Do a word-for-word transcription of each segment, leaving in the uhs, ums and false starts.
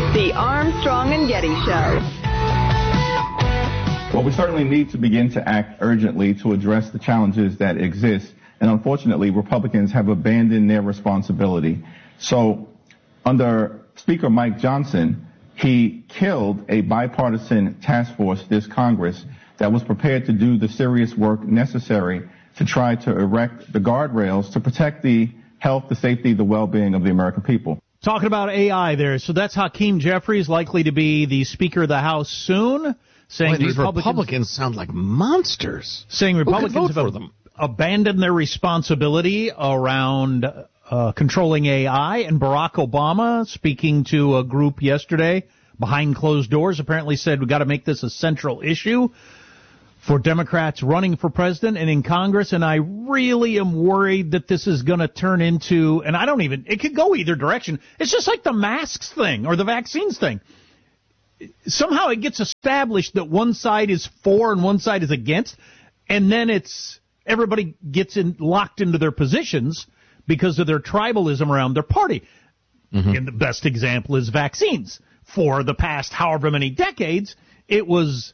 The Armstrong and Getty Show. Well, we certainly need to begin to act urgently to address the challenges that exist. And unfortunately, Republicans have abandoned their responsibility. So under Speaker Mike Johnson, he killed a bipartisan task force this Congress that was prepared to do the serious work necessary to try to erect the guardrails to protect the health, the safety, the well-being of the American people. Talking about A I there. So that's Hakeem Jeffries, likely to be the Speaker of the House soon. Saying Boy, these Republicans, Republicans sound like monsters. Saying Republicans have for them? abandoned their responsibility around uh, controlling A I. And Barack Obama, speaking to a group yesterday behind closed doors, apparently said we've got to make this a central issue for Democrats running for president and in Congress. And I really am worried that this is going to turn into, and I don't even, it could go either direction. It's just like the masks thing or the vaccines thing. Somehow it gets established that one side is for and one side is against, and then it's everybody gets in, locked into their positions because of their tribalism around their party. Mm-hmm. And the best example is vaccines. For the past however many decades, it was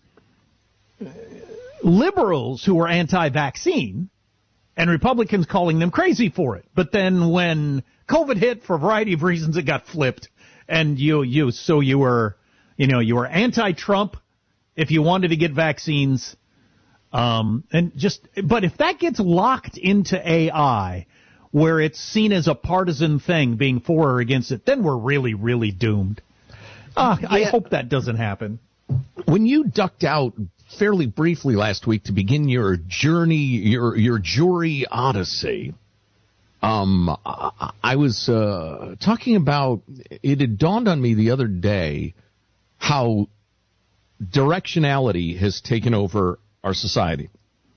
liberals who were anti-vaccine and Republicans calling them crazy for it. But then when COVID hit, for a variety of reasons, it got flipped, and you, you, so you were, you know, you were anti-Trump if you wanted to get vaccines. Um, and just, but if that gets locked into A I, where it's seen as a partisan thing, being for or against it, then we're really, really doomed. Uh, yeah. I hope that doesn't happen. When you ducked out fairly briefly last week to begin your journey, your your jury odyssey, um, I, I was uh, talking about, it had dawned on me the other day how directionality has taken over our society.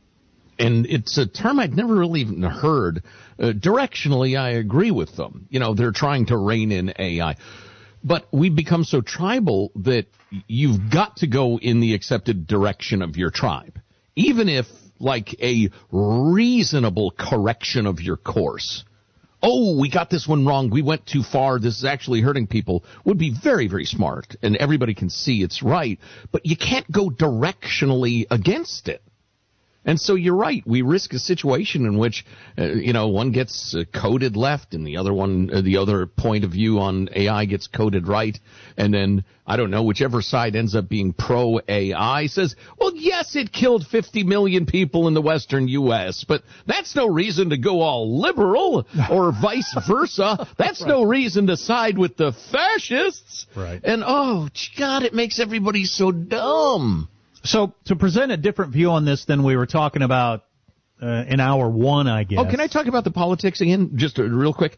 And it's a term I'd never really even heard. Uh, directionally, I agree with them. You know, they're trying to rein in A I. But we've become so tribal that you've got to go in the accepted direction of your tribe. Even if, like, a reasonable correction of your course. Oh, we got this one wrong. We went too far. This is actually hurting people. Would be very, very smart. And everybody can see it's right. But you can't go directionally against it. And so you're right. We risk a situation in which, uh, you know, one gets uh, coded left and the other one, uh, the other point of view on A I gets coded right. And then, I don't know, whichever side ends up being pro-A I says, well, yes, it killed fifty million people in the western U S, but that's no reason to go all liberal, or vice versa. That's right. No reason to side with the fascists. Right. And, oh, God, it makes everybody so dumb. So to present a different view on this than we were talking about uh, in hour one, I guess. Oh, can I talk about the politics again, just uh, real quick?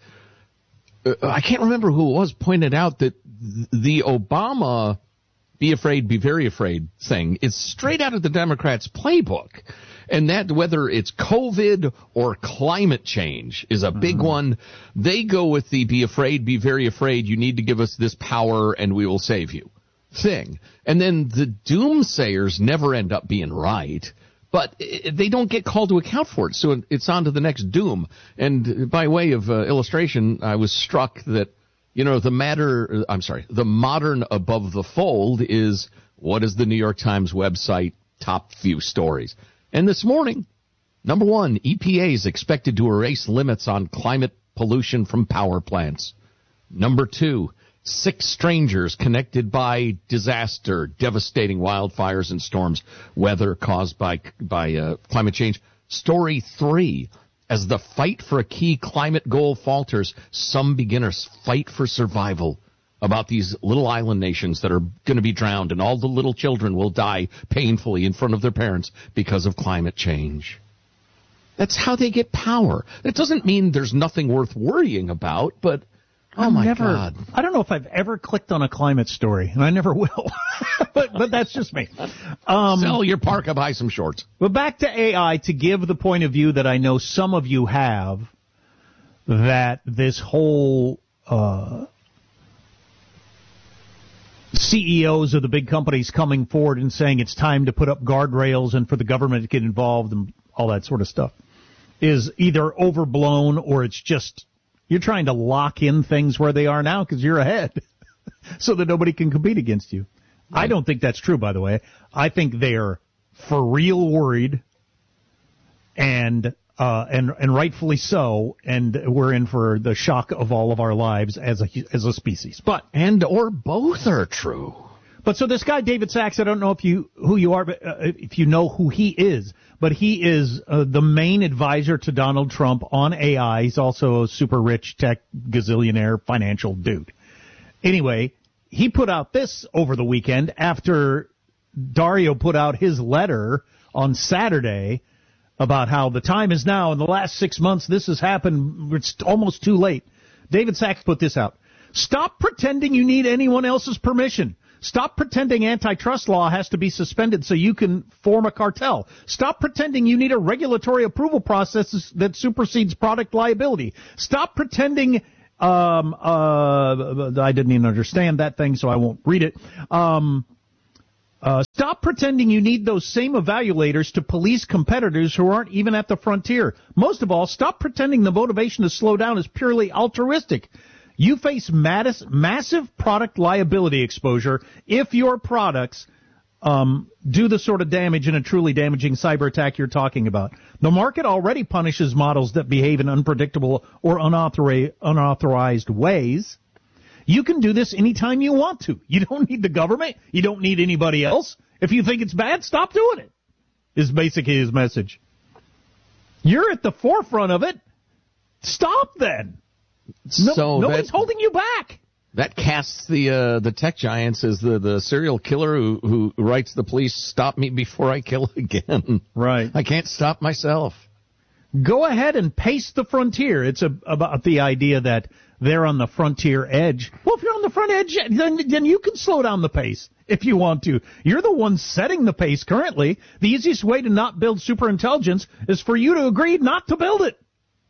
Uh, I can't remember who it was pointed out that th- the Obama "be afraid, be very afraid" thing is straight out of the Democrats' playbook. And that, whether it's COVID or climate change, is a big mm-hmm. one. They go with the "be afraid, be very afraid, you need to give us this power and we will save you" thing. And then the doomsayers never end up being right, but they don't get called to account for it. So it's on to the next doom. And by way of uh, illustration, I was struck that, you know, the matter, I'm sorry, the modern above the fold is, what is the New York Times website top few stories? And this morning, number one, E P A is expected to erase limits on climate pollution from power plants. Number two, six strangers connected by disaster, devastating wildfires and storms, weather caused by by uh, climate change. Story three, as the fight for a key climate goal falters, some beginners fight for survival about these little island nations that are going to be drowned, and all the little children will die painfully in front of their parents because of climate change. That's how they get power. It doesn't mean there's nothing worth worrying about, but oh, my never, God. I don't know if I've ever clicked on a climate story, and I never will. but but that's just me. Um, Sell your parka, buy some shorts. But back to A I, to give the point of view that I know some of you have, that this whole uh, C E Os of the big companies coming forward and saying it's time to put up guardrails and for the government to get involved and all that sort of stuff is either overblown or it's just you're trying to lock in things where they are now because you're ahead. so that nobody can compete against you. Right. I don't think that's true, by the way. I think they're for real worried, and uh, and and rightfully so. And we're in for the shock of all of our lives as a as a species. But and or both are true. But so this guy David Sachs, I don't know if you who you are, but uh, if you know who he is, but he is uh, the main advisor to Donald Trump on A I. He's also a super rich tech gazillionaire financial dude. Anyway, he put out this over the weekend after Dario put out his letter on Saturday about how the time is now. In the last six months, this has happened. It's almost too late. David Sachs put this out. Stop pretending you need anyone else's permission. Stop pretending antitrust law has to be suspended so you can form a cartel. Stop pretending you need a regulatory approval process that supersedes product liability. Stop pretending, um, uh, I didn't even understand that thing, so I won't read it. Um, uh, stop pretending you need those same evaluators to police competitors who aren't even at the frontier. Most of all, stop pretending the motivation to slow down is purely altruistic. You face mass, massive product liability exposure if your products um, do the sort of damage in a truly damaging cyber attack you're talking about. The market already punishes models that behave in unpredictable or unauthorized, unauthorized ways. You can do this anytime you want to. You don't need the government. You don't need anybody else. If you think it's bad, stop doing it, is basically his message. You're at the forefront of it. Stop then. No, so nobody's that, holding you back. That casts the uh, the tech giants as the, the serial killer who, who writes the police, stop me before I kill again. Right. I can't stop myself. Go ahead and pace the frontier. It's a, about the idea that they're on the frontier edge. Well, if you're on the front edge, then, then you can slow down the pace if you want to. You're the one setting the pace currently. The easiest way to not build superintelligence is for you to agree not to build it.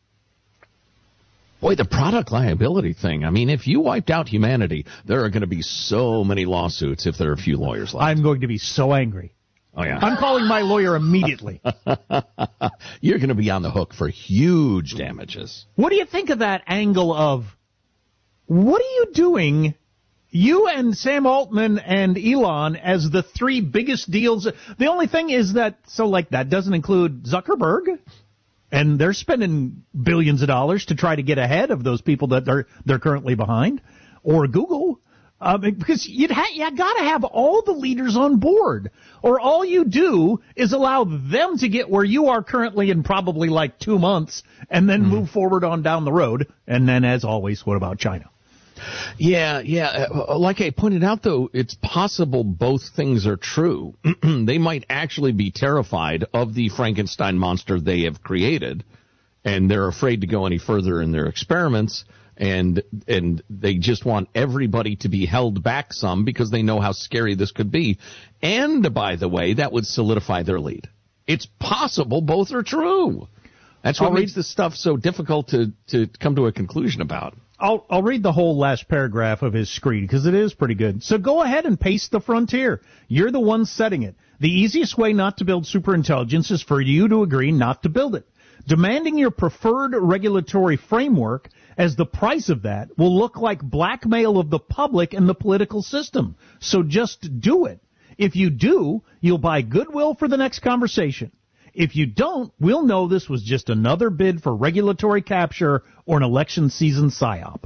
Boy, the product liability thing. I mean, if you wiped out humanity, there are going to be so many lawsuits if there are a few lawyers left. I'm going to be so angry. Oh, yeah. I'm calling my lawyer immediately. You're going to be on the hook for huge damages. What do you think of that angle of, what are you doing, you and Sam Altman and Elon, as the three biggest deals? The only thing is that, so like that doesn't include Zuckerberg. And they're spending billions of dollars to try to get ahead of those people that they're they're currently behind, or Google, uh, because you'd ha- you got to have all the leaders on board, or all you do is allow them to get where you are currently in probably like two months, and then mm-hmm. move forward on down the road. And then, as always, what about China? Yeah, yeah. Like I pointed out, though, it's possible both things are true. They might actually be terrified of the Frankenstein monster they have created, and they're afraid to go any further in their experiments, and and they just want everybody to be held back some because they know how scary this could be. And, by the way, that would solidify their lead. It's possible both are true. That's what I'll makes read- this stuff so difficult to, to come to a conclusion about. I'll, I'll read the whole last paragraph of his screed because it is pretty good. So go ahead and pace the frontier. You're the one setting it. The easiest way not to build superintelligence is for you to agree not to build it. Demanding your preferred regulatory framework as the price of that will look like blackmail of the public and the political system. So just do it. If you do, you'll buy goodwill for the next conversation. If you don't, we'll know this was just another bid for regulatory capture or an election season psyop.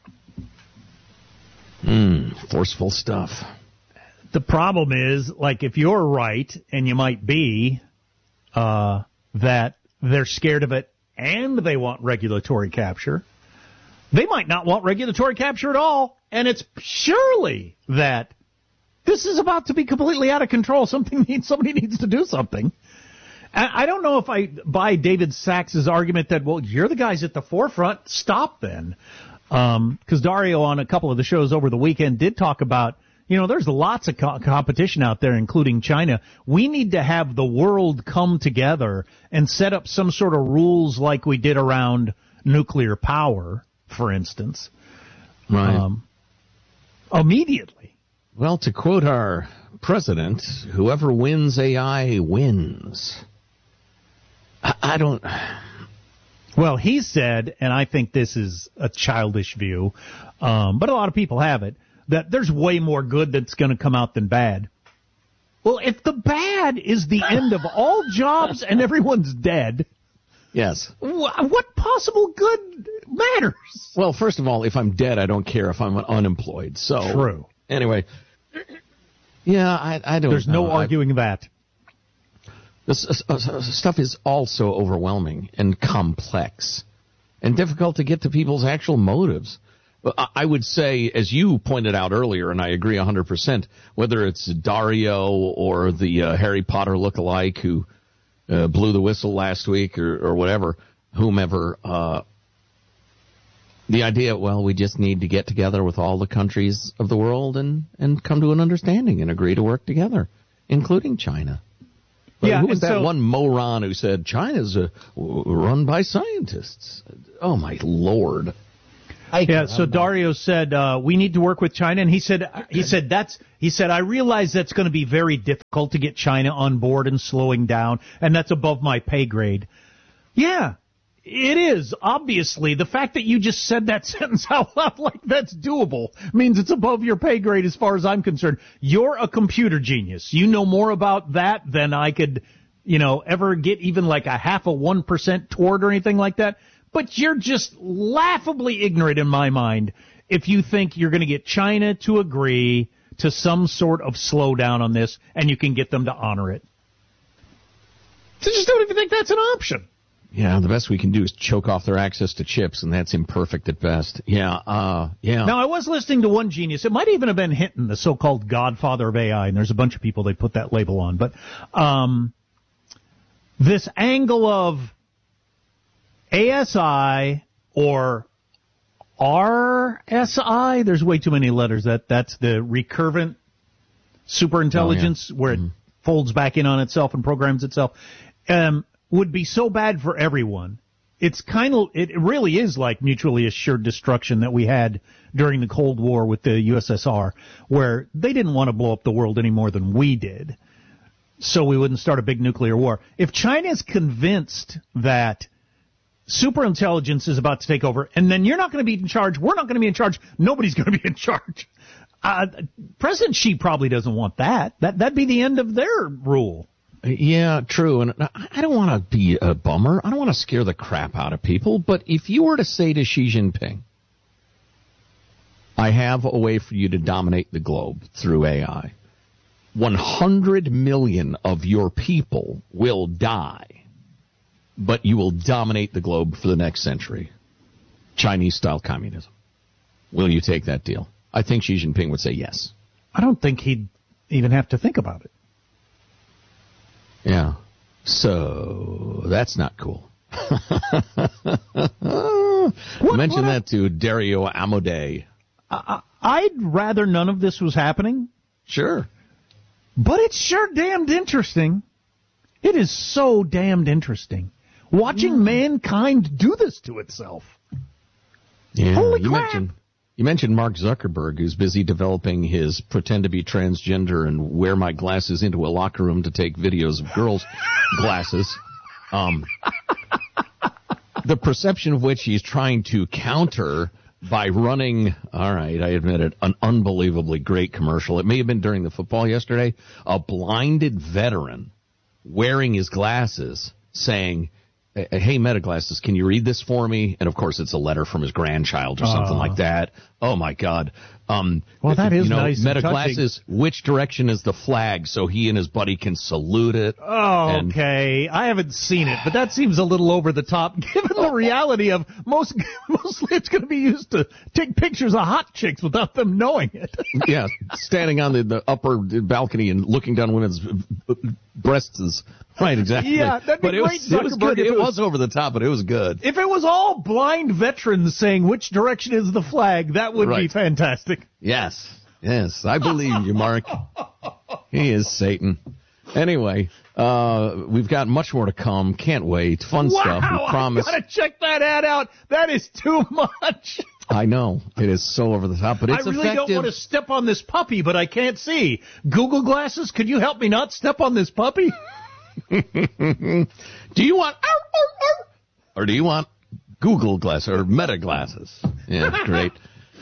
Hmm, forceful stuff. The problem is, like, if you're right, and you might be, uh, that they're scared of it and they want regulatory capture, they might not want regulatory capture at all. And it's surely that this is about to be completely out of control. Something needs, somebody needs to do something. I don't know if I buy David Sachs's argument that, well, you're the guys at the forefront. Stop then. Um, because Dario on a couple of the shows over the weekend did talk about, you know, there's lots of co- competition out there, including China. We need to have the world come together and set up some sort of rules like we did around nuclear power, for instance. Right. Um, immediately. Well, to quote our president, whoever wins A I wins. I, I don't... Well, he said, and I think this is a childish view, um, but a lot of people have it, that there's way more good that's going to come out than bad. Well, if the bad is the end of all jobs and everyone's dead, yes, wh- what possible good matters? Well, first of all, if I'm dead, I don't care if I'm unemployed. So true. Anyway, yeah, I, I don't. There's no know. arguing I, that. This uh, uh, stuff is also overwhelming and complex and difficult to get to people's actual motives. I would say, as you pointed out earlier, and I agree one hundred percent, whether it's Dario or the uh, Harry Potter lookalike who uh, blew the whistle last week or, or whatever, whomever, uh, the idea, well, we just need to get together with all the countries of the world and, and come to an understanding and agree to work together, including China. But yeah, who was that so, one moron who said China's uh, run by scientists? Oh, my Lord. I yeah, so Dario said uh, we need to work with China, and he said he said that's he said I realize that's going to be very difficult to get China on board and slowing down, and that's above my pay grade. Yeah, it is. Obviously, the fact that you just said that sentence out loud like that's doable means it's above your pay grade as far as I'm concerned. You're a computer genius. You know more about that than I could, you know, ever get even like a half a one percent toward or anything like that. But you're just laughably ignorant in my mind if you think you're going to get China to agree to some sort of slowdown on this and you can get them to honor it. So just don't even think that's an option. Yeah, the best we can do is choke off their access to chips, and that's imperfect at best. Yeah, uh, yeah. Now, I was listening to one genius. It might even have been Hinton, the so-called godfather of A I, and there's a bunch of people they put that label on. But um, this angle of A S I or R S I, there's way too many letters. That That's the recurrent superintelligence, oh, yeah. where mm-hmm. it folds back in on itself and programs itself, um, would be so bad for everyone. It's kind of, it really is like mutually assured destruction that we had during the Cold War with the U S S R, where they didn't want to blow up the world any more than we did, so we wouldn't start a big nuclear war. If China is convinced that superintelligence is about to take over, and then you're not going to be in charge, we're not going to be in charge, nobody's going to be in charge. Uh, President Xi probably doesn't want that. That that'd be the end of their rule. Yeah, true. And I don't want to be a bummer. I don't want to scare the crap out of people. But if you were to say to Xi Jinping, I have a way for you to dominate the globe through A I, one hundred million of your people will die, but you will dominate the globe for the next century. Chinese-style communism. Will you take that deal? I think Xi Jinping would say yes. I don't think he'd even have to think about it. Yeah. So, that's not cool. what, Mention what that to Dario Amodei. I, I'd rather none of this was happening. Sure. But it's sure damned interesting. It is so damned interesting. Watching mm. mankind do this to itself. Yeah, Holy you crap. mentioned you mentioned Mark Zuckerberg, who's busy developing his pretend to be transgender and wear my glasses into a locker room to take videos of girls' glasses. Um, the perception of which he's trying to counter by running, all right, I admit it, an unbelievably great commercial. It may have been during the football yesterday. A blinded veteran wearing his glasses saying, hey, Meta Glasses, can you read this for me? And, of course, it's a letter from his grandchild or something uh, like that. Oh, my God. Um, well, that is you know, nice. Meta Glasses, which direction is the flag so he and his buddy can salute it? Oh, and, okay. I haven't seen it, but that seems a little over the top, given the reality of most, mostly it's going to be used to take pictures of hot chicks without them knowing it. Yeah, standing on the, the upper balcony and looking down women's breasts is right, exactly. Yeah, that'd be but it great, was, it was good. It, it was, was over the top, but it was good. If it was all blind veterans saying which direction is the flag, that would right. be fantastic. Yes, yes, I believe you, Mark. He is Satan. Anyway, uh, we've got much more to come. Can't wait. Fun wow, stuff. We promise. I gotta check that ad out. That is too much. I know. It is so over the top, but it's I really effective. don't want to step on this puppy, but I can't see. Google Glasses, could you help me not step on this puppy? Do you want or do you want Google Glass or Meta Glasses? Yeah, great.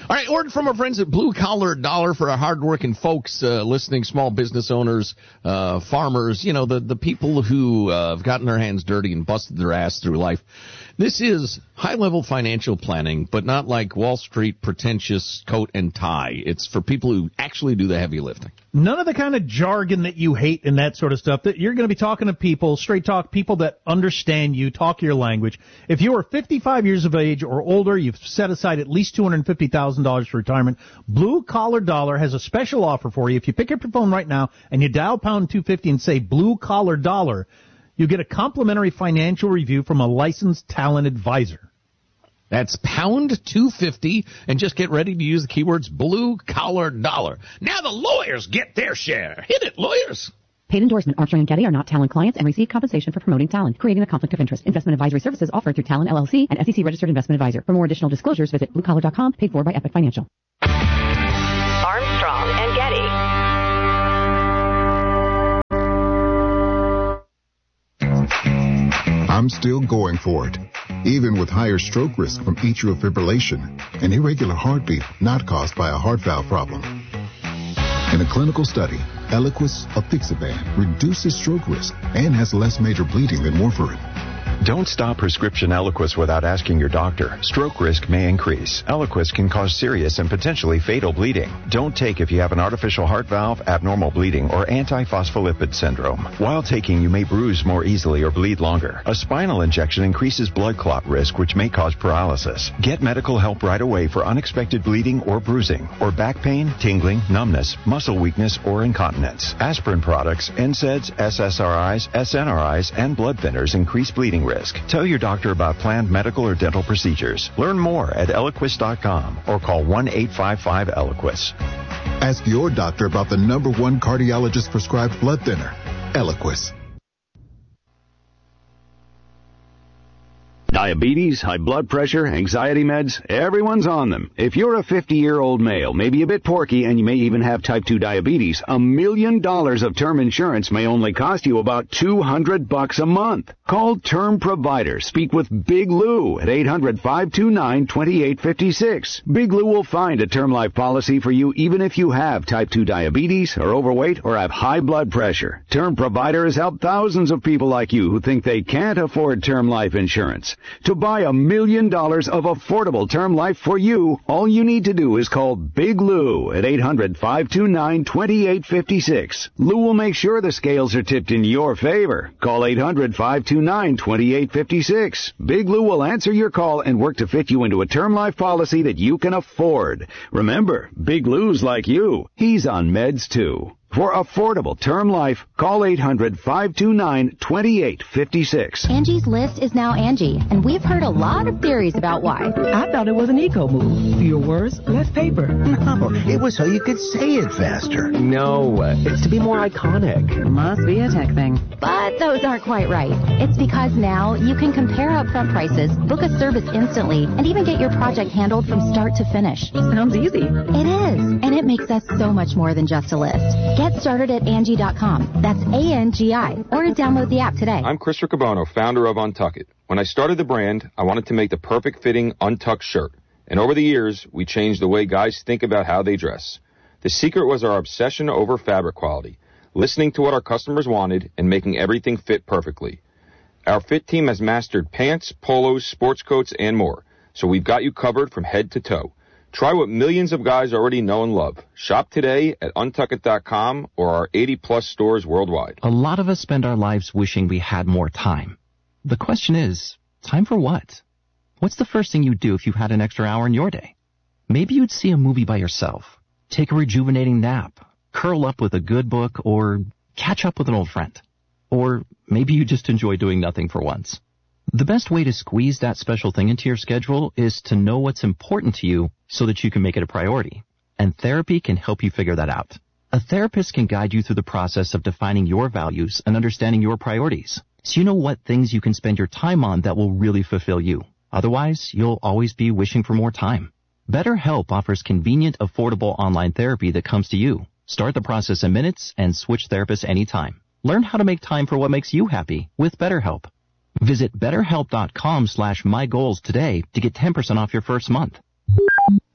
All right, word from our friends at Blue Collar Dollar for our hardworking folks uh, listening, small business owners, uh, farmers, you know, the, the people who uh, have gotten their hands dirty and busted their ass through life. This is high-level financial planning, but not like Wall Street pretentious coat and tie. It's for people who actually do the heavy lifting. None of the kind of jargon that you hate and that sort of stuff. That you're going to be talking to people, straight talk, people that understand you, talk your language. If you are fifty-five years of age or older, you've set aside at least two hundred fifty thousand dollars for retirement, Blue Collar Dollar has a special offer for you. If you pick up your phone right now and you dial pound two fifty and say Blue Collar Dollar, you get a complimentary financial review from a licensed talent advisor. That's pound two fifty, and just get ready to use the keywords Blue Collar Dollar. Now the lawyers get their share. Hit it, lawyers. Paid endorsement. Armstrong and Getty are not Talent clients and receive compensation for promoting Talent, creating a conflict of interest. Investment advisory services offered through Talent L L C and S E C registered investment advisor. For more additional disclosures, visit blue collar dot com. Paid for by Epic Financial. Armstrong and Getty. I'm still going for it, even with higher stroke risk from atrial fibrillation, an irregular heartbeat not caused by a heart valve problem. In a clinical study, Eliquis apixaban reduces stroke risk and has less major bleeding than warfarin. Don't stop prescription Eliquis without asking your doctor. Stroke risk may increase. Eliquis can cause serious and potentially fatal bleeding. Don't take if you have an artificial heart valve, abnormal bleeding, or antiphospholipid syndrome. While taking, you may bruise more easily or bleed longer. A spinal injection increases blood clot risk, which may cause paralysis. Get medical help right away for unexpected bleeding or bruising, or back pain, tingling, numbness, muscle weakness, or incontinence. Aspirin products, N SAIDs, S S R Is, S N R Is, and blood thinners increase bleeding risk. Tell your doctor about planned medical or dental procedures. Learn more at Eliquis dot com or call one eight five five Eliquis. Ask your doctor about the number one cardiologist prescribed blood thinner, Eliquis. Diabetes, high blood pressure, anxiety meds, everyone's on them. If you're a fifty-year-old male, maybe a bit porky, and you may even have type two diabetes, a million dollars of term insurance may only cost you about two hundred bucks a month. Call Term Provider. Speak with Big Lou at eight hundred, five two nine, two eight five six. Big Lou will find a term life policy for you even if you have type two diabetes, are overweight, or have high blood pressure. Term Provider has helped thousands of people like you who think they can't afford term life insurance. To buy a million dollars of affordable term life for you, all you need to do is call Big Lou at eight hundred, five two nine, two eight five six. Lou will make sure the scales are tipped in your favor. Call eight hundred, five two nine, two eight five six. Big Lou will answer your call and work to fit you into a term life policy that you can afford. Remember, Big Lou's like you. He's on meds too. For affordable term life, call eight hundred, five two nine, two eight five six. Angie's List is now Angie, and we've heard a lot of theories about why. I thought it was an eco move. Fewer words, less paper. No, it was so you could say it faster. No, it's to be more iconic. Must be a tech thing. But those aren't quite right. It's because now you can compare upfront prices, book a service instantly, and even get your project handled from start to finish. Sounds easy. It is, and it makes us so much more than just a list. Get started at Angie dot com. That's A N G I. Or download the app today. I'm Chris Riccobono, founder of Untuck It. When I started the brand, I wanted to make the perfect fitting untucked shirt. And over the years, we changed the way guys think about how they dress. The secret was our obsession over fabric quality, listening to what our customers wanted and making everything fit perfectly. Our fit team has mastered pants, polos, sports coats, and more. So we've got you covered from head to toe. Try what millions of guys already know and love. Shop today at untuck it dot com or our eighty plus stores worldwide. A lot of us spend our lives wishing we had more time. The question is, time for what? What's the first thing you'd do if you had an extra hour in your day? Maybe you'd see a movie by yourself, take a rejuvenating nap, curl up with a good book, or catch up with an old friend. Or maybe you just enjoy doing nothing for once. The best way to squeeze that special thing into your schedule is to know what's important to you so that you can make it a priority. And therapy can help you figure that out. A therapist can guide you through the process of defining your values and understanding your priorities, so you know what things you can spend your time on that will really fulfill you. Otherwise, you'll always be wishing for more time. BetterHelp offers convenient, affordable online therapy that comes to you. Start the process in minutes and switch therapists anytime. Learn how to make time for what makes you happy with BetterHelp. Visit betterhelp dot com slash my goals today to get ten percent off your first month.